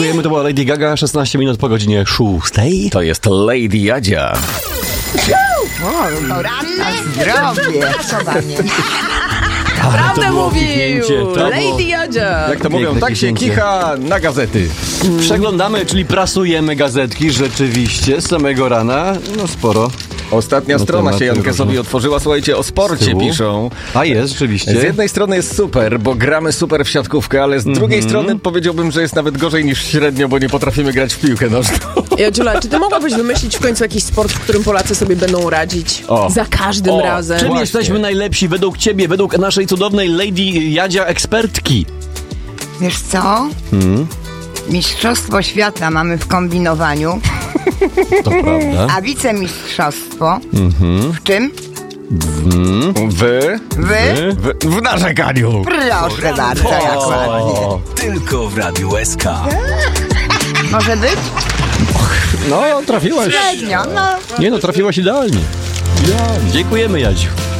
Gratulujemy, to była Lady Gaga, 16 minut po godzinie 6. To jest Lady Jadzia. Zdrowie. Prawdę mówił! To Lady było- Jadzia! Jak to mówią, Piękne tak się kliknięcie. kicha na gazety. Przeglądamy, czyli prasujemy gazetki, rzeczywiście, z samego rana, no sporo. Ostatnia No strona tematy się Jankesowi różne. otworzyła. Słuchajcie, o sporcie tyłu? piszą. A jest, rzeczywiście. Z jednej strony jest super, bo gramy super w siatkówkę, ale z drugiej strony powiedziałbym, że jest nawet gorzej niż średnio, bo nie potrafimy grać w piłkę nożną. Jodziula, czy ty mogłabyś wymyślić w końcu jakiś sport, w którym Polacy sobie będą radzić? O. Za każdym O. razem. Czym Właśnie. jesteśmy najlepsi według ciebie, według naszej cudownej Lady Jadzia ekspertki? Wiesz co? Mistrzostwo świata mamy w kombinowaniu, To prawda. a wicemistrzostwo w czym? W narzekaniu. Proszę bardzo, jak ładnie. Tylko w Radiu SK. Może być? No, trafiłaś. Średnio, no. Nie no, trafiłaś idealnie. Dziękujemy, Jadziu.